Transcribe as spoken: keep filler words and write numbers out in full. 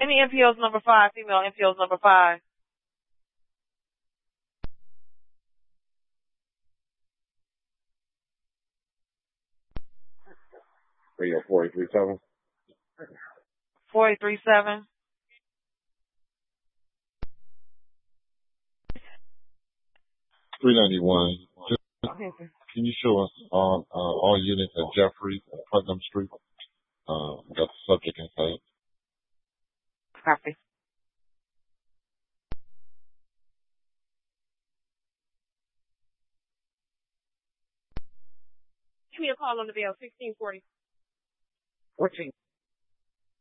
Any M P Os number five, female M P Os number five. Radio four eight three seven. four eight three seven. three ninety-one. Just, can you show us all, uh, all units at Jeffrey and Putnam Street? Uh, got the subject inside. Copy. Give me a call on the bell, sixteen forty. fourteen.